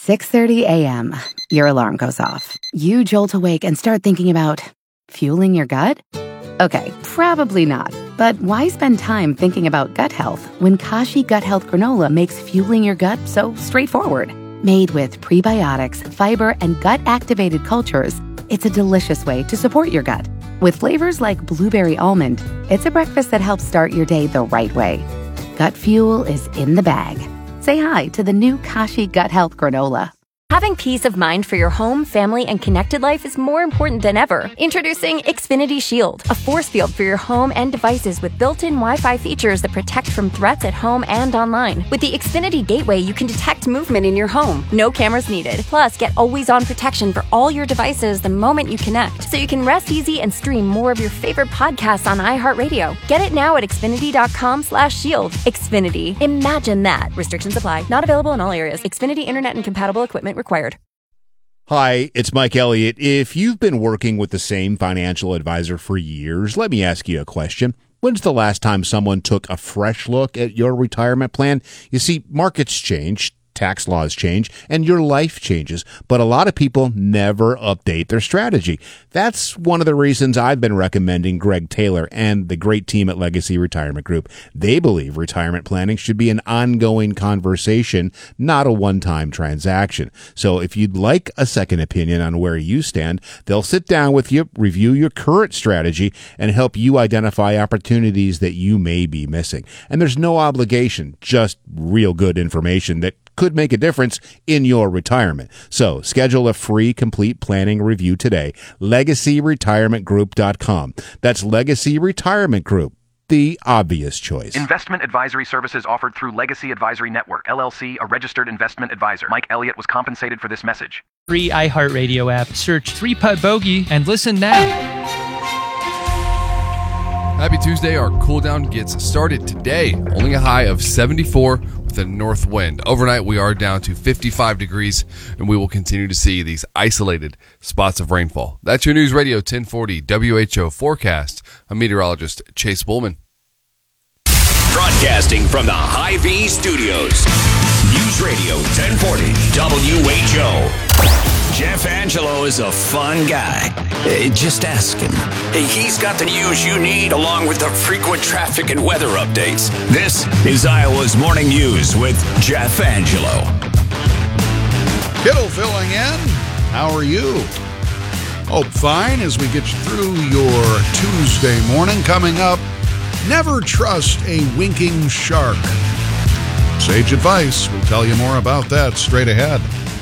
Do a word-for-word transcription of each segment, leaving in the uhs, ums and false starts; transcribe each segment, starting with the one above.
six thirty a.m. Your alarm goes off. You jolt awake and start thinking about fueling your gut? Okay, probably not. But why spend time thinking about gut health when Kashi Gut Health Granola makes fueling your gut so straightforward? Made with prebiotics, fiber, and gut-activated cultures, it's a delicious way to support your gut. With flavors like blueberry almond, it's a breakfast that helps start your day the right way. Gut fuel is in the bag. Say hi to the new Kashi Gut Health Granola. Having peace of mind for your home, family, and connected life is more important than ever. Introducing Xfinity Shield, a force field for your home and devices with built-in Wi-Fi features that protect from threats at home and online. With the Xfinity Gateway, you can detect movement in your home. No cameras needed. Plus, get always-on protection for all your devices the moment you connect, so you can rest easy and stream more of your favorite podcasts on iHeartRadio. Get it now at Xfinity.com slash shield. Xfinity. Imagine that. Restrictions apply. Not available in all areas. Xfinity Internet and compatible equipment required. Hi, it's Mike Elliott. If you've been working with the same financial advisor for years, let me ask you a question. When's the last time someone took a fresh look at your retirement plan? You see, markets change, tax laws change, and your life changes, but a lot of people never update their strategy. That's one of the reasons I've been recommending Greg Taylor and the great team at Legacy Retirement Group. They believe retirement planning should be an ongoing conversation, not a one-time transaction. So if you'd like a second opinion on where you stand, they'll sit down with you, review your current strategy, and help you identify opportunities that you may be missing. And there's no obligation, just real good information that could make a difference in your retirement. So schedule a free complete planning review today. legacy retirement group dot com. That's Legacy Retirement Group, the obvious choice. Investment advisory services offered through Legacy Advisory Network, L L C, a registered investment advisor. Mike Elliott was compensated for this message. Free iHeartRadio app. Search three putt Bogey and listen now. Happy Tuesday. Our cool down gets started today. Only a high of seventy-four with a north wind. Overnight, we are down to fifty-five degrees, and we will continue to see these isolated spots of rainfall. That's your News Radio ten forty W H O forecast. I'm meteorologist Chase Bullman. Broadcasting from the Hy-Vee Studios. News Radio ten forty W H O. Jeff Angelo is a fun guy. Uh, just ask him. He's got the news you need along with the frequent traffic and weather updates. This is Iowa's Morning News with Jeff Angelo. Kittle filling in. How are you? Hope fine as we get you through your Tuesday morning. Coming up, never trust a winking shark. Sage advice. We'll tell you more about that straight ahead.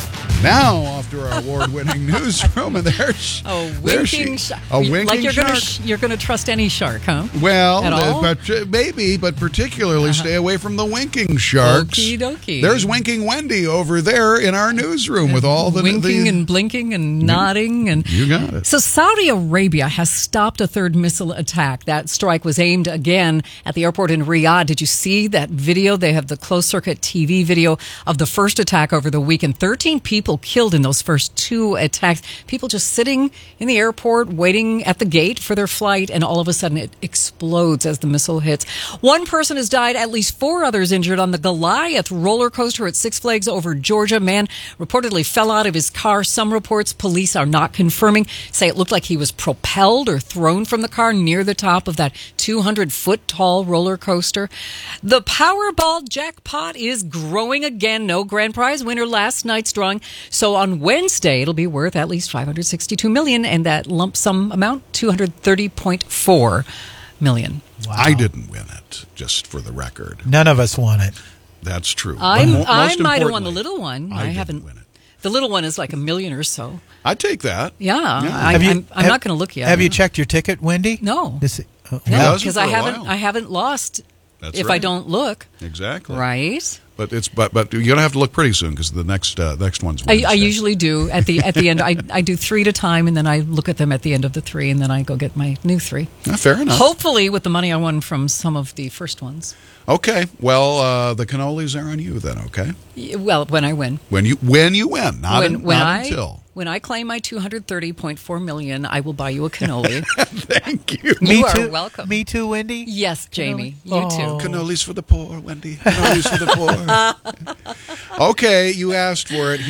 Now, off to our award-winning newsroom, and there's a she, winking shark. A winking like you're shark. Gonna sh- you're going to trust any shark, huh? Well, At all? Uh, but uh, maybe, but particularly Uh-huh. stay away from the winking sharks. Okie dokie. There's Winking Wendy over there in our newsroom with all the winking the, and blinking and nodding and you got it. So Saudi Arabia has stopped a third missile attack. That strike was aimed again at the airport in Riyadh. Did you see that video? They have the closed circuit T V video of the first attack over the weekend. thirteen people killed in those first two attacks. People just sitting in the airport waiting at the gate for their flight, and all of a sudden it explodes as the missile hits. One person has died, at least four others injured on the Goliath roller coaster at Six Flags over Georgia. Man reportedly fell out of his car. Some reports police are not confirming, say it looked like he was propelled or thrown from the car near the top of that two hundred foot tall roller coaster. The Powerball jackpot is growing again. No grand prize winner last night's drawing. So on Wednesday, it'll be worth at least five hundred sixty-two million dollars, and that lump sum amount, two hundred thirty point four million dollars. Wow. I didn't win it, just for the record. None of us won it. That's true. I'm, Most I might have won the importantly, little one. I I, didn't haven't. win it. The little one is like a million or so. I'd take that. Yeah, Yeah. I, Have you- I'm, I'm have- not going to look yet. Have you checked your ticket, Wendy? No. This, oh, He No, hasn't because for I a haven't. while. I haven't lost. That's if right. I don't look, Exactly. right? But it's but but you're gonna have to look pretty soon because the next uh, next one's I, Wednesday. I usually do at the at the end. I, I do three at a time, and then I look at them at the end of the three, and then I go get my new three. Yeah, fair enough. Hopefully, with the money I won from some of the first ones. Okay. Well, uh, the cannolis are on you then. Okay. Y- Well, when I win, When you when you win, not, when in, when not I until. when I claim my two hundred thirty point four million, I will buy you a cannoli. Thank you. Me You are too. welcome. Me too, Wendy. Yes, Jamie, you Oh. too. Cannolis for the poor, Wendy. Cannolis for the poor. Okay, you asked for it.